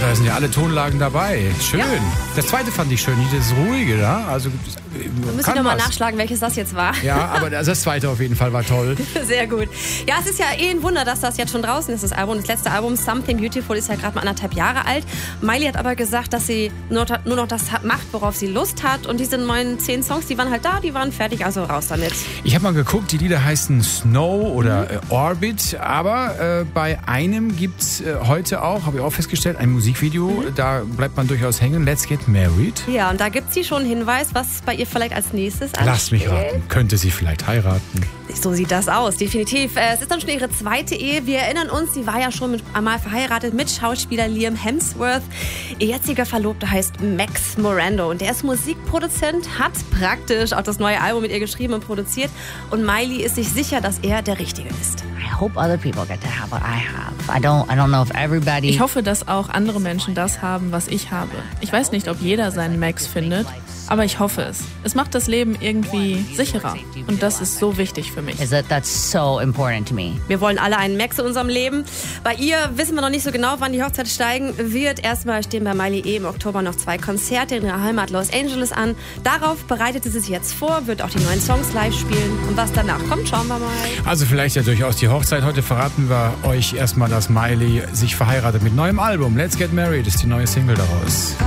da sind ja alle Tonlagen dabei. Schön. Ja. Das zweite fand ich schön, das ruhige, ja? Also wir müssen nochmal nachschlagen, welches das jetzt war. Ja, aber das zweite auf jeden Fall war toll. Sehr gut. Ja, es ist ja ein Wunder, dass das jetzt schon draußen ist, das Album. Das letzte Album, Something Beautiful, ist ja gerade mal 1,5 Jahre alt. Miley hat aber gesagt, dass sie nur noch das macht, worauf sie Lust hat. Und diese neuen 10 Songs, die waren halt da, die waren fertig, also raus damit. Ich habe mal geguckt, die Lieder heißen Snow oder Orbit. Aber bei einem gibt es heute auch, habe ich auch festgestellt, ein Musikvideo. Da bleibt man durchaus hängen. Let's Get Married. Ja, und da gibt sie schon einen Hinweis, was bei ihr vielleicht als nächstes ansteht. Lass mich raten. Könnte sie vielleicht heiraten? So sieht das aus, definitiv. Es ist dann schon ihre zweite Ehe. Wir erinnern uns, sie war ja schon einmal verheiratet mit Schauspieler Liam Hemsworth. Ihr jetziger Verlobter heißt Max Morando und der ist Musikproduzent, hat praktisch auch das neue Album mit ihr geschrieben und produziert. Und Miley ist sich sicher, dass er der Richtige ist. Ich hoffe, dass auch andere Menschen das haben, was ich habe. Ich weiß nicht, ob jeder seinen Max findet, aber ich hoffe es. Es macht das Leben irgendwie sicherer. Und das ist so wichtig für mich. Wir wollen alle einen Max in unserem Leben. Bei ihr wissen wir noch nicht so genau, wann die Hochzeit steigen wird. Erstmal stehen bei Miley im Oktober noch 2 Konzerte in ihrer Heimat Los Angeles an. Darauf bereitet sie sich jetzt vor, wird auch die neuen Songs live spielen. Und was danach kommt, schauen wir mal. Also vielleicht ja durchaus die Hochzeit. Heute verraten wir euch erstmal, dass Miley sich verheiratet mit neuem Album. Let's Get Married ist die neue Single daraus.